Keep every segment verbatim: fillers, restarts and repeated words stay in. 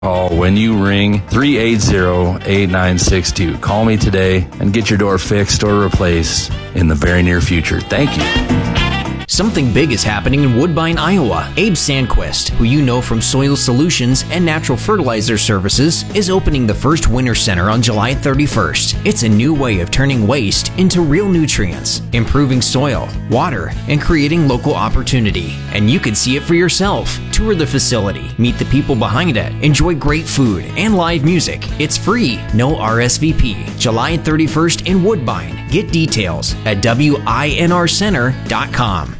Call when you ring three eight zero, eight nine six two. Call me today and get your door fixed or replaced in the very near future. Thank you. Something big is happening in Woodbine, Iowa. Abe Sandquist, who you know from Soil Solutions and Natural Fertilizer Services, is opening the first Winter Center on July thirty-first. It's a new way of turning waste into real nutrients, improving soil, water, and creating local opportunity. And you can see it for yourself. Tour the facility, meet the people behind it, enjoy great food and live music. It's free, no R S V P. July thirty-first in Woodbine. Get details at W I N R center dot com.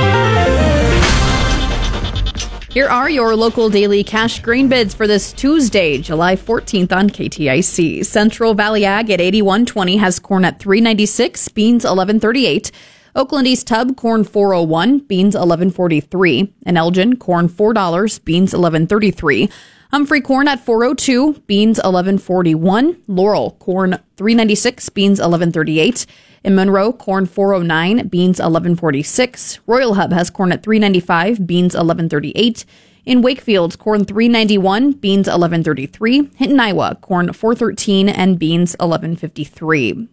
Here are your local daily cash grain bids for this Tuesday, July fourteenth on K T I C. Central Valley Ag at eighty-one twenty has corn at three ninety-six, beans eleven thirty-eight. Oakland East Hub, corn four oh one, beans eleven forty-three. And Elgin, corn four dollars, beans eleven thirty-three. Humphrey, corn at four oh two, beans eleven forty-one. Laurel, corn three ninety-six, beans eleven thirty-eight. In Monroe, corn four oh nine, beans eleven forty-six. Royal Hub has corn at three ninety-five, beans eleven thirty-eight. In Wakefield, corn three ninety-one, beans eleven thirty-three. Hinton, Iowa, corn four thirteen and beans eleven fifty-three.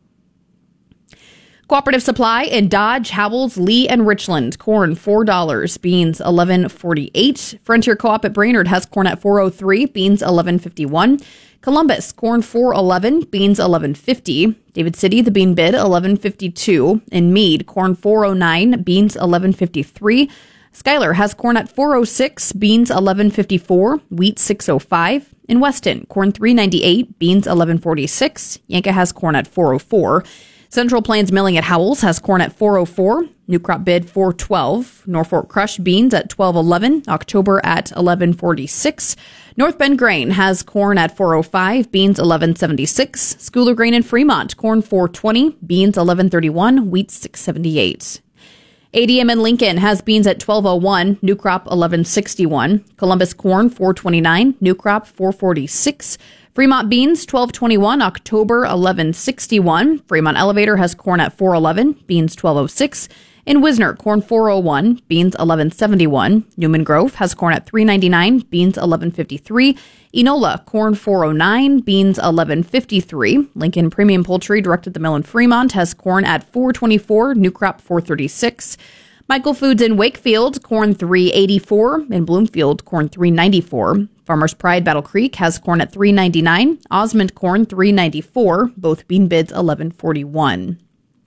Cooperative Supply in Dodge, Howells, Lee, and Richland. Corn four dollars, beans eleven forty-eight. Frontier Co-op at Brainerd has corn at four oh three, beans eleven fifty-one. Columbus, corn four eleven, beans eleven fifty. David City, the bean bid, eleven fifty-two. In Meade, corn four oh nine, beans eleven fifty-three. Schuyler has corn at four oh six, beans eleven fifty-four. Wheat six oh five. In Weston, corn three ninety-eight, beans eleven forty-six. Yanka has corn at four oh four. Central Plains Milling at Howells has corn at four oh four. New crop bid four twelve. Norfolk Crush beans at twelve eleven. October at eleven forty-six. North Bend Grain has corn at four oh five. Beans eleven seventy-six. Schooler Grain in Fremont, corn four twenty. Beans eleven thirty-one. Wheat six seventy-eight. A D M in Lincoln has beans at twelve oh one. New crop eleven sixty-one. Columbus corn four twenty-nine. New crop four forty-six. Fremont beans, twelve twenty-one, October, eleven sixty-one. Fremont Elevator has corn at four eleven, beans twelve oh six. In Wisner, corn four oh one, beans eleven seventy-one. Newman Grove has corn at three ninety-nine, beans eleven fifty-three. Enola, corn four oh nine, beans eleven fifty-three. Lincoln Premium Poultry, direct at the mill in Fremont, has corn at four twenty-four, new crop four thirty-six. Michael Foods in Wakefield, corn three eighty-four. In Bloomfield, corn three ninety-four. Farmers Pride Battle Creek has corn at three ninety-nine. Osmond corn three ninety-four. Both bean bids eleven forty-one.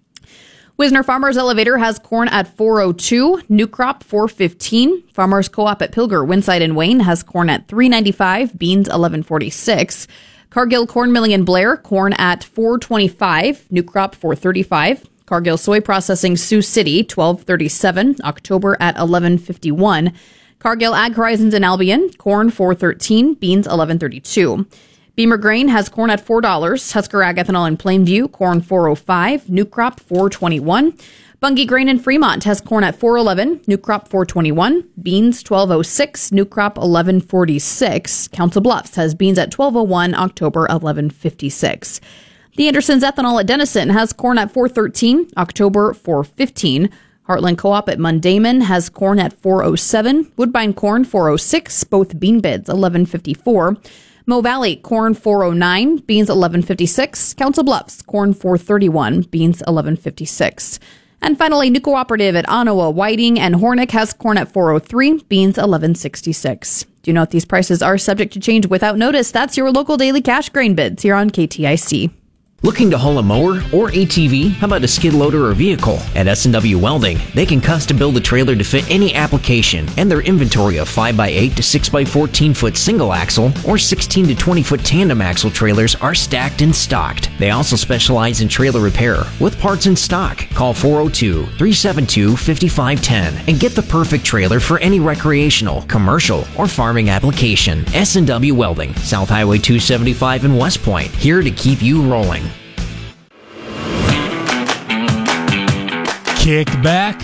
Wisner Farmers Elevator has corn at four oh two. New crop four fifteen. Farmers Co-op at Pilger, Winside and Wayne has corn at three ninety-five. Beans eleven forty-six. Cargill Corn Milling in Blair, corn at four twenty-five. New crop four thirty-five. Cargill Soy Processing Sioux City, twelve thirty-seven, October at eleven fifty-one. Cargill Ag Horizons in Albion, corn four thirteen, beans eleven thirty-two. Beamer Grain has corn at four dollars. Husker Ag Ethanol in Plainview, corn four oh five, new crop four twenty-one. Bungie Grain in Fremont has corn at four eleven, new crop four twenty-one. Beans twelve oh six, new crop eleven forty-six. Council Bluffs has beans at twelve oh one, October eleven fifty-six. The Andersons Ethanol at Denison has corn at four thirteen, October four fifteen. Heartland Co-op at Mundaman has corn at four oh seven. Woodbine corn four oh six, both bean bids eleven fifty-four. Mo Valley corn four oh nine, beans eleven fifty-six. Council Bluffs corn four thirty-one, beans eleven fifty-six. And finally, New Cooperative at Ottawa, Whiting, and Hornick has corn at four oh three, beans eleven sixty-six. Do note these prices are subject to change without notice. That's your local daily cash grain bids here on K T I C. Looking to haul a mower or A T V? How about a skid loader or vehicle? At S and W Welding, they can custom build a trailer to fit any application, and their inventory of five by eight to six by fourteen foot single axle or sixteen to twenty foot tandem axle trailers are stacked and stocked. They also specialize in trailer repair with parts in stock. Call four oh two, three seven two, five five one zero and get the perfect trailer for any recreational, commercial, or farming application. S and W Welding, South Highway two seventy-five in West Point, here to keep you rolling. Kick back,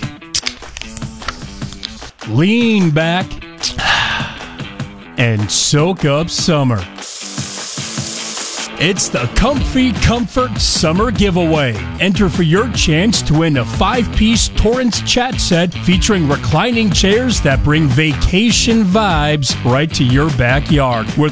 lean back, and soak up summer. It's the Comfy Comfort Summer Giveaway. Enter for your chance to win a five-piece Torrance chat set featuring reclining chairs that bring vacation vibes right to your backyard. With